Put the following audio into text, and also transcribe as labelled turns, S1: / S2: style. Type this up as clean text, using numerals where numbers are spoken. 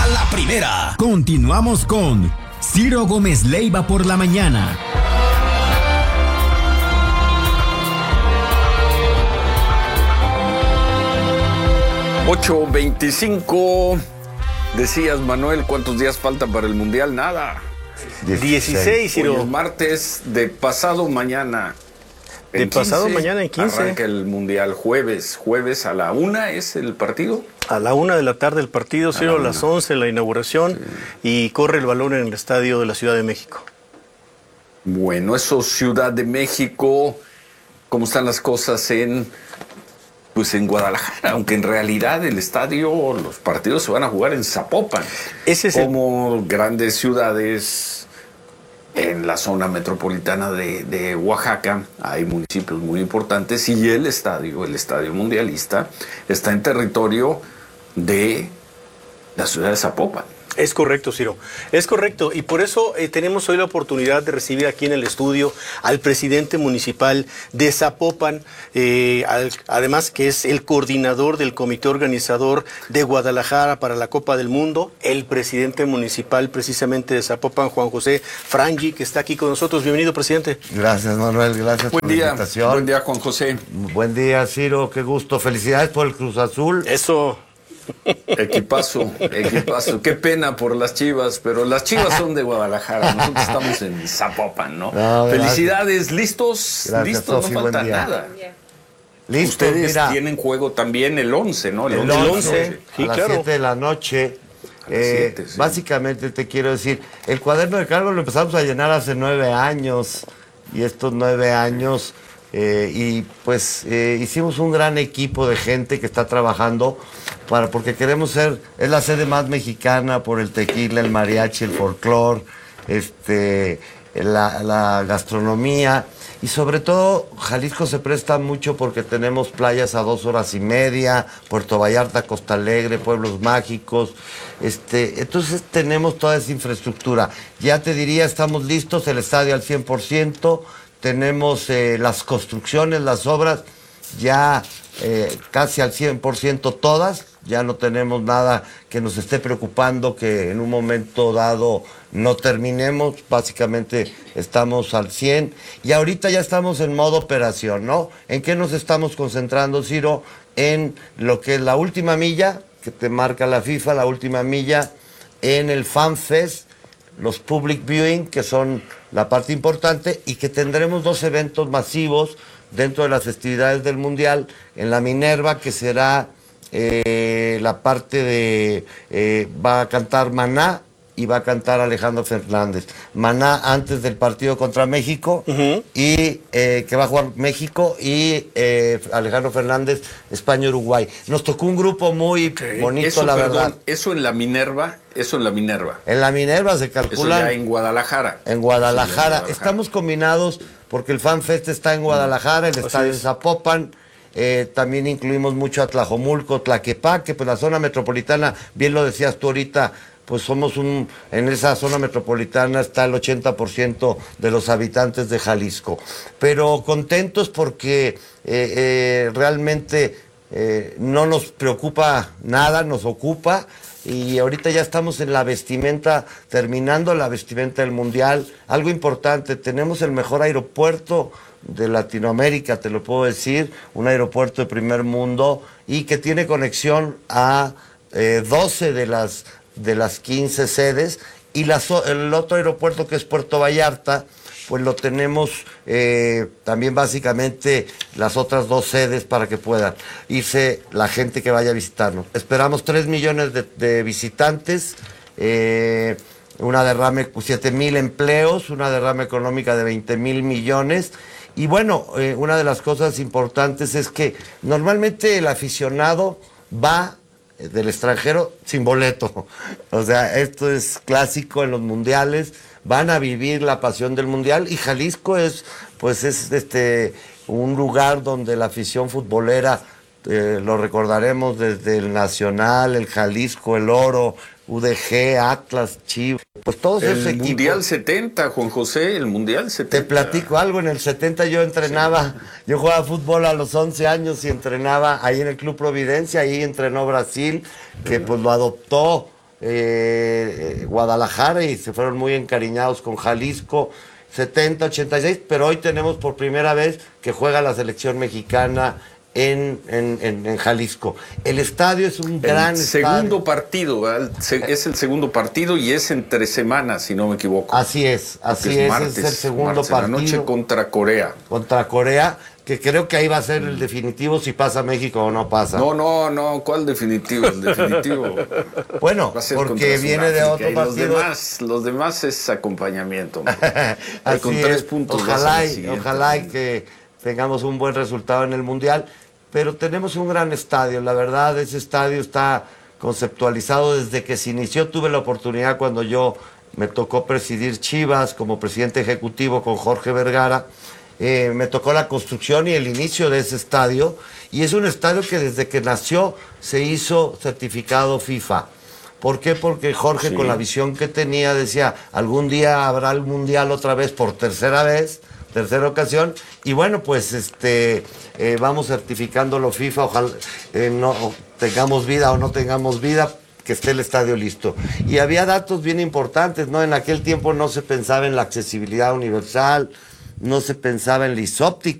S1: la primera. Continuamos con Ciro Gómez Leiva por la mañana.
S2: 8:25. Decías, Manuel, ¿cuántos días faltan para el Mundial? Nada.
S3: 16, Ciro.
S2: Hoy es martes de pasado mañana.
S3: De pasado mañana en 15.
S2: Arranca el Mundial jueves a la 1 es el partido.
S3: A la 1 de la tarde el partido, Ciro, a las 11 la inauguración, sí. Y corre el balón en el estadio de la Ciudad de México.
S2: Bueno, eso Ciudad de México, ¿cómo están las cosas en Guadalajara? Aunque en realidad el estadio, los partidos se van a jugar en Zapopan. Como grandes ciudades en la zona metropolitana de Oaxaca, hay municipios muy importantes y el estadio mundialista, está en territorio de la ciudad de Zapopan.
S3: Es correcto, Ciro. Es correcto. Y por eso tenemos hoy la oportunidad de recibir aquí en el estudio al presidente municipal de Zapopan, además que es el coordinador del comité organizador de Guadalajara para la Copa del Mundo, el presidente municipal precisamente de Zapopan, Juan José Frangi, que está aquí con nosotros. Bienvenido, presidente.
S4: Gracias, Manuel. Gracias por la invitación.
S2: Buen día, Juan José.
S4: Buen día, Ciro. Qué gusto. Felicidades por el Cruz Azul.
S3: Eso.
S2: Equipazo. Qué pena por las Chivas, pero las Chivas son de Guadalajara. Nosotros estamos en Zapopan, ¿no? Felicidades, listos.
S4: Gracias,
S2: listos,
S4: Sofi,
S2: no falta nada.
S4: Listo,
S2: ustedes tienen juego también el 11, ¿no?
S4: El 11, sí, a las 7 de la noche.
S2: 7, sí.
S4: Básicamente te quiero decir, el cuaderno de cargos lo empezamos a llenar hace 9 años. Y estos 9 años, hicimos un gran equipo de gente que está trabajando porque queremos es la sede más mexicana por el tequila, el mariachi, el folclor, la gastronomía, y sobre todo Jalisco se presta mucho porque tenemos playas a 2 horas y media, Puerto Vallarta, Costa Alegre, pueblos mágicos, entonces tenemos toda esa infraestructura. Ya te diría, estamos listos, el estadio al 100%, tenemos las construcciones, las obras ya casi al 100% todas, ya no tenemos nada que nos esté preocupando que en un momento dado no terminemos, básicamente estamos al 100 y ahorita ya estamos en modo operación, ¿no? ¿En qué nos estamos concentrando, Ciro? En lo que es la última milla, que te marca la FIFA, la última milla, en el Fan Fest, los Public Viewing, que son la parte importante, y que tendremos 2 eventos masivos dentro de las festividades del Mundial, en la Minerva, que será la parte va a cantar Maná y va a cantar Alejandro Fernández. Maná antes del partido contra México, y que va a jugar México, y Alejandro Fernández, España-Uruguay. Nos tocó un grupo muy bonito, verdad.
S2: Eso en la Minerva.
S4: En la Minerva se calcula.
S2: Eso ya en Guadalajara.
S4: En Guadalajara. Estamos combinados porque el Fan Fest está en Guadalajara, el estadio de Zapopan. También incluimos mucho a Tlajomulco, Tlaquepaque, pues la zona metropolitana, bien lo decías tú ahorita, pues en esa zona metropolitana está el 80% de los habitantes de Jalisco. Pero contentos porque realmente no nos preocupa nada, nos ocupa, y ahorita ya estamos en la vestimenta, terminando la vestimenta del Mundial. Algo importante, tenemos el mejor aeropuerto de Latinoamérica, te lo puedo decir, un aeropuerto de primer mundo y que tiene conexión a 12 de las 15 sedes, y el otro aeropuerto, que es Puerto Vallarta, pues lo tenemos también básicamente las otras 2 sedes para que puedan irse la gente que vaya a visitarnos. Esperamos 3 millones de visitantes, una derrame, 7,000 empleos, una derrama económica de 20,000 millones. Y bueno, una de las cosas importantes es que normalmente el aficionado va del extranjero sin boleto. O sea, esto es clásico en los mundiales. Van a vivir la pasión del mundial, y Jalisco es un lugar donde la afición futbolera, lo recordaremos desde el Nacional, el Jalisco, el Oro, UDG, Atlas, Chivas, pues todos esos equipos.
S2: El Mundial 70, Juan José, el Mundial 70.
S4: Te platico algo, en el 70 yo entrenaba, yo jugaba fútbol a los 11 años y entrenaba ahí en el Club Providencia, ahí entrenó Brasil, que pues lo adoptó Guadalajara y se fueron muy encariñados con Jalisco, 70, 86, pero hoy tenemos por primera vez que juega la selección mexicana en Jalisco. El estadio es un gran
S2: segundo partido, ¿verdad? Es el segundo partido y es entre semanas, si no me equivoco.
S4: Así es, martes, es el segundo partido.
S2: La noche contra Corea.
S4: Contra Corea, que creo que ahí va a ser el definitivo si pasa México o no pasa.
S2: No, ¿cuál definitivo? El definitivo.
S4: Bueno, porque viene de otro partido.
S2: Los demás es acompañamiento.
S4: Así
S2: con 3 puntos.
S4: Ojalá y que tengamos un buen resultado en el Mundial, pero tenemos un gran estadio, la verdad, ese estadio está conceptualizado desde que se inició. Tuve la oportunidad cuando me tocó presidir Chivas como presidente ejecutivo con Jorge Vergara, me tocó la construcción y el inicio de ese estadio, y es un estadio que desde que nació se hizo certificado FIFA. ¿Por qué? Porque Jorge, con la visión que tenía, decía, algún día habrá el Mundial otra vez por tercera ocasión, y bueno, pues vamos certificándolo FIFA, ojalá no tengamos vida o no tengamos vida, que esté el estadio listo. Y había datos bien importantes, ¿no? En aquel tiempo no se pensaba en la accesibilidad universal, no se pensaba en la isóptica.